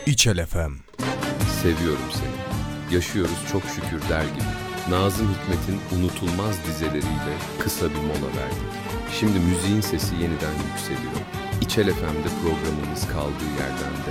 İçel FM. Seviyorum seni. Yaşıyoruz çok şükür der gibi. Nazım Hikmet'in unutulmaz dizeleriyle kısa bir mola verdik. Şimdi müziğin sesi yeniden yükseliyor. İçel FM'de programımız kaldığı yerden